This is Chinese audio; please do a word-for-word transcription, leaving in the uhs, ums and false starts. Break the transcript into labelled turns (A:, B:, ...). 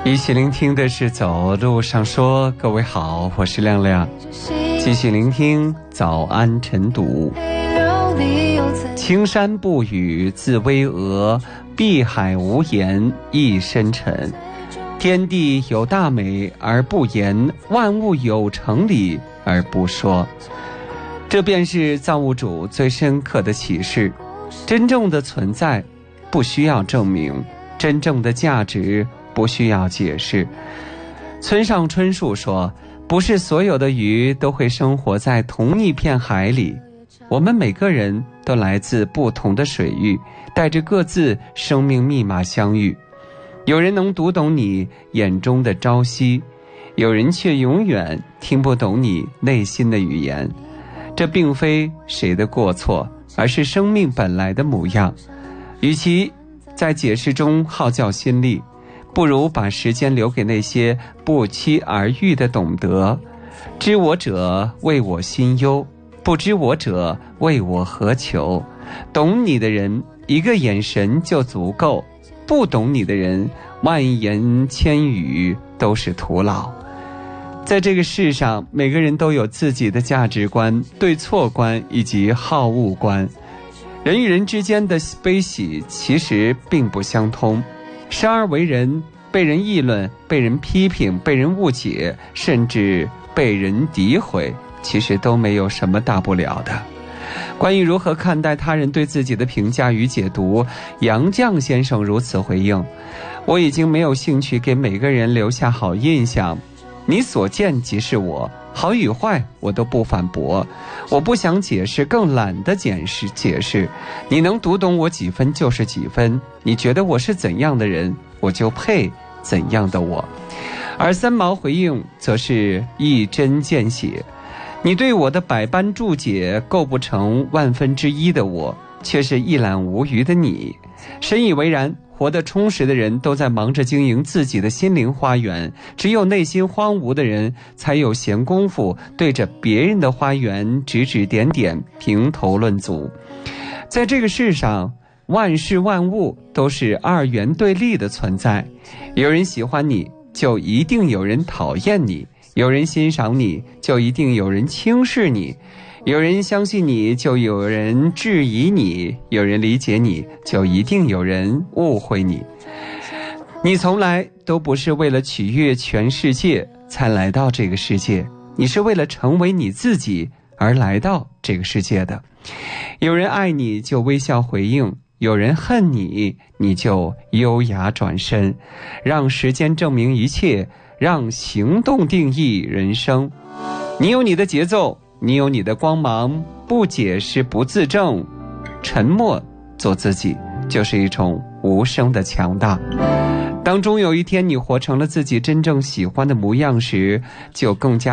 A: 一起聆听的是走路上说，各位好，我是亮亮，继续聆听早安晨读。青山不语自巍峨，碧海无言亦深沉。天地有大美而不言，万物有成理而不说。这便是造物主最深刻的启示。真正的存在不需要证明，真正的价值不需要解释。村上春树说，不是所有的鱼都会生活在同一片海里，我们每个人都来自不同的水域，带着各自生命密码相遇。有人能读懂你眼中的朝夕，有人却永远听不懂你内心的语言。这并非谁的过错，而是生命本来的模样。与其在解释中耗尽心力，不如把时间留给那些不期而遇的懂得。知我者为我心忧，不知我者为我何求。懂你的人，一个眼神就足够；不懂你的人，万言千语都是徒劳。在这个世上，每个人都有自己的价值观、对错观以及好恶观。人与人之间的悲喜其实并不相通。生而为人，被人议论、被人批评、被人误解，甚至被人诋毁，其实都没有什么大不了的。关于如何看待他人对自己的评价与解读，杨绛先生如此回应：我已经没有兴趣给每个人留下好印象，你所见即是我，好与坏我都不反驳，我不想解释，更懒得解释解释。你能读懂我几分就是几分，你觉得我是怎样的人，我就配怎样的我。而三毛回应则是一针见血，你对我的百般注解构不成万分之一的我，却是一览无余的你。深以为然，活得充实的人都在忙着经营自己的心灵花园，只有内心荒芜的人才有闲工夫对着别人的花园指指点点，评头论足。在这个世上，万事万物都是二元对立的存在，有人喜欢你，就一定有人讨厌你；有人欣赏你，就一定有人轻视你；有人相信你，就有人质疑你；有人理解你，就一定有人误会你。你从来都不是为了取悦全世界才来到这个世界，你是为了成为你自己而来到这个世界的。有人爱你，就微笑回应；有人恨你，你就优雅转身。让时间证明一切，让行动定义人生。你有你的节奏，你有你的光芒，不解释，不自证，沉默做自己，就是一种无声的强大。当终有一天你活成了自己真正喜欢的模样时，就更加